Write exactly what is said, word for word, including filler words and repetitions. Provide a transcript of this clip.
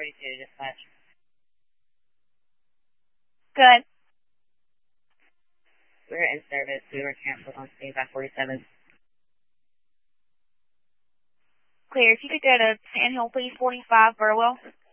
forty-two, dispatch. Good. We were in service. We were canceled on State forty-seven. Clear. If you could go to Sand Hill, please, forty-five, Burwell.